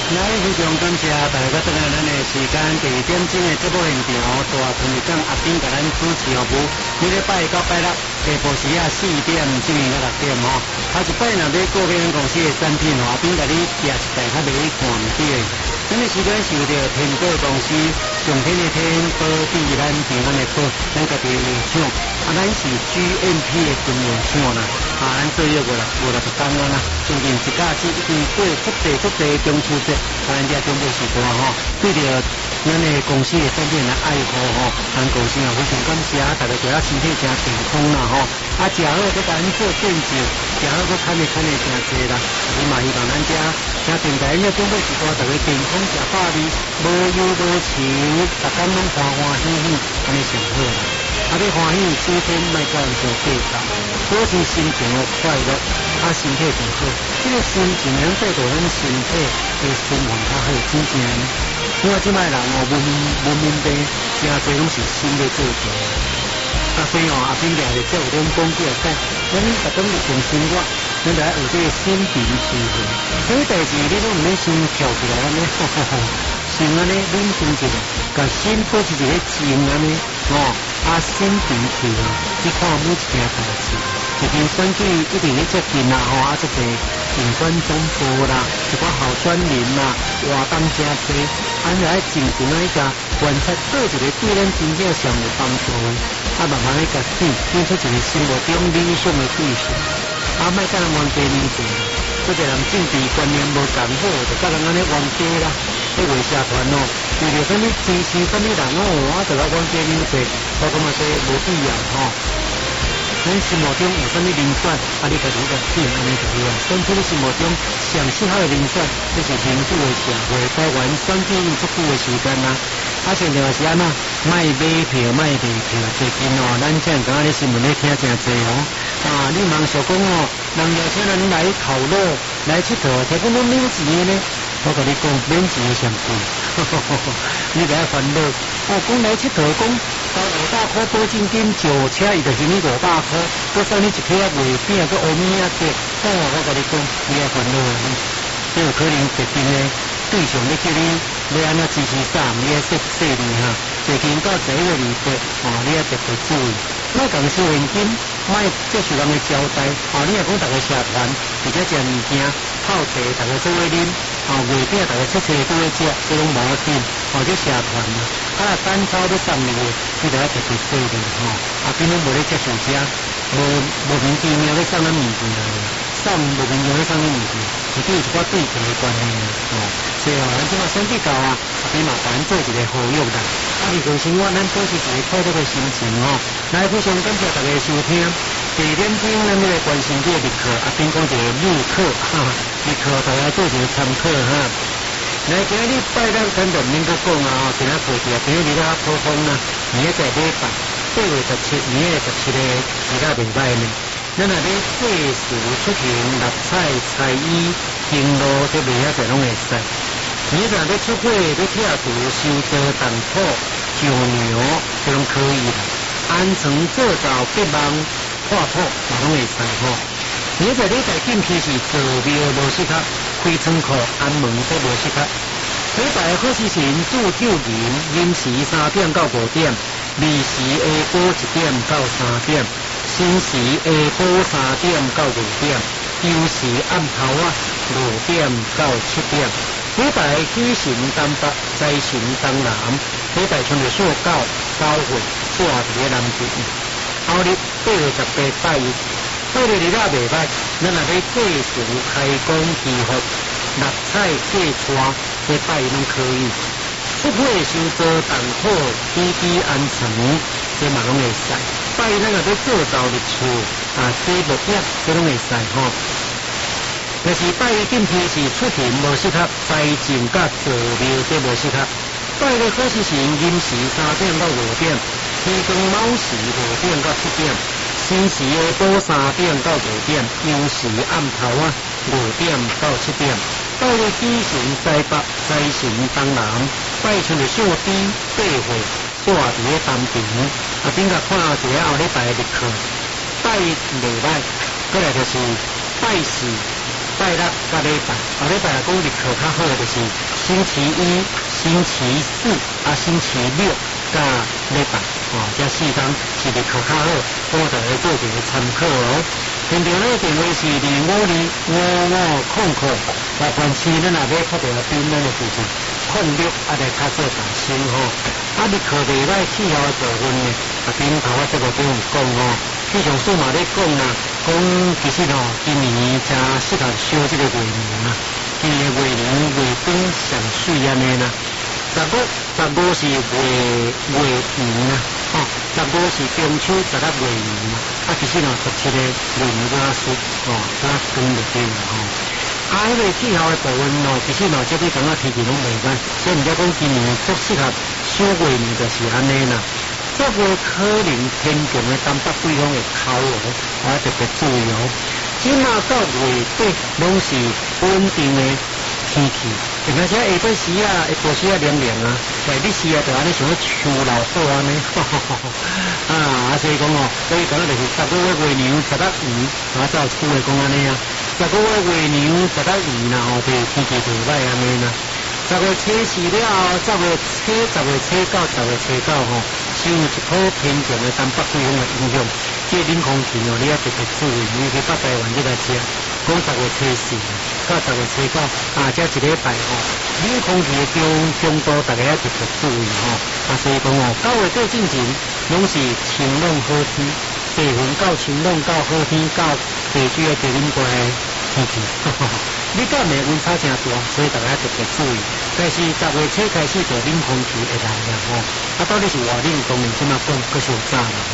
来，非常感谢大家带来咱的时间，第二点钟的节目现场，大团队长阿斌甲咱主持服务。每礼拜到拜六下晡时啊4点至6点哦。下一摆若要购买咱公司的产品，阿斌甲你寄一袋较袂看唔起的。咱的时间受到天宝公司上天的天保庇咱平安的保，咱家己的厂，咱是 GMP 的军用厂啦。咱做约50工啊啦，最近一假期已经过足济中秋节，咱家中国时代吼，对着咱的公司的产品来爱护吼，咱公司也非常感谢大家对咱身体真健康啦吼，食好再甲咱做见证，食好搁看的真济啦，你嘛希望咱家家庭在咱中国时代大家健康食饱哩，无忧无愁，逐工拢欢欢喜喜，安尼上好啦。要欢喜，首先莫甲人做计较，保持心情的快乐，身体就好。这个心情能带动咱身体的循环较好，真正。因为即摆人文明病，真侪拢是心在做主。所以阿斌俩就有种讲起来讲，咱逐工日常生活，咱来学这个心平气和。所以代志你都唔免先跳起来安尼，先安尼冷静一下，甲心保持一个静安尼，心平气和，你看每一件代志，一边选举一定要接近啦，这个竞选总部啦，一寡候选人啦，活动真多，来静静啊，甲观察做一个对咱真正上有帮助的，慢慢甲选出一个心目中理想的对象，莫甲人冤家面前，这个人政治观念无共好，就甲人安尼冤家啦，迄个社团为着什么支持什么人就甲冤家面前，我感觉这无必要咱心目中有什么人选，你家己个选安尼就好啊。选出你心目中上适合的人选，这是民主的社会，台湾选举有足久的时间啦。现在是安怎？卖买票，卖卖票，最近咱这样讲，你新闻咧听真济你忙想讲人邀请人来烤肉、来佚佗，结果拢免钱的呢？我甲你讲，免钱的上贵，你不要烦恼。讲来佚佗，讲到500块保证金，坐车伊就是你500块，搁送你一盒月饼，搁乌米仔鸡。我甲你讲，你要烦恼这有可能特定的对象要叫你要安怎支持啥，你要说你最近到11月20日，你要特别注意，莫共收现金，莫接受人的招待，你也讲大家社团，而且食物件，泡茶大家做伙啉，月饼大家切切做伙食，这拢无要紧，这社团单抽要送你的，你就要特别注意边拢无咧接受者，无名其妙咧送咱物件送无名其妙咧送咱物件，就对一寡对象的关系所以咱即马选举到边嘛咱做一个好友啦。日常生活咱保持一个快乐的心情来非常感谢大家收听。第2点钟咱要来关心这个日课，边讲一个日课日课大家做一个参考来，今日拜六咱就免阁讲今仔过节今日较普通啦，明仔载礼拜8月17，明仔17个其他礼拜呢。咱若咧过时出行、六彩、彩衣、行路，这袂遐侪拢会使。你若咧出货、咧拆除、收租、动土、救牛，这拢可以啦。安床做灶、结网、破土，嘛拢会使你在你在近期是做庙无适合，开仓库、安门都无适合。礼拜好时辰拄9点，寅时3点到5点，未时下晡1点到3点。申时下晡3点到5点，酉时暗头5点到7点。礼拜举行东北，再行东南。礼拜春日数9月挂伫个南边。后日8月18拜一，8日日袂歹，咱若要过时开工祈福，六彩过川，这拜拢可以。出货收租动土，安床，这嘛拢会使。拜咱若要做灶入厝，洗木片，这拢会使但是拜近期是出行无适合，财政甲做庙这无适合。拜的好时辰寅时3点到5点，天光卯时5点到7点，申时下晡3点到5点，酉时暗头5点到7点。拜的举行西北，再行东南。拜春的数低8岁。挂伫个东边，顶甲看一个后礼拜的日课，拜袂歹，过来就是拜四、 拜六甲礼拜，礼拜来讲日课较好就是星期一、星期四星期六甲礼拜，这4天是日课较好，我大家做一个参考哦。现在呢电话是255500，来关心咱若要确定宾咱的就是06来较做大声吼。日课袂歹气候的部分呢，宾头我这个不用讲气象署嘛咧讲啦，讲其实今年真适合烧这个月娘啦，今年月娘月饼上水安尼啦。15是月圆啦，15是中秋，16月圆啦。其实17个月圆较熟较光就对啦迄个气候的部分其实这边感觉天气拢袂歹，所以人家讲今年最适合烧月圆就是安尼啦。10月可能偏强的东北季风会靠特别注意即马到月底拢是稳定的天气，而且下晡时下晡时凉凉日时就安尼像秋老虎安尼，所以讲所以讲就是10月月娘16圆，照厝的讲安尼10月月娘16圆啦天气袂歹安尼啦。10月初4了10月初10月初9 10月初9受一波偏强的东北季风的影响，这冷空气你要特别注意，你去北台湾这个车，讲10月初4到10月初9这一礼拜冷空气的强度大家要特别注意所以讲9月底进前拢是晴朗好天，地云到晴朗到好天到地区的地冷过的天气。你到内温差真大，所以大家特别注意。但是10月初开始就冷空气会来到底是偌冷，当然即马讲佫伤早啦。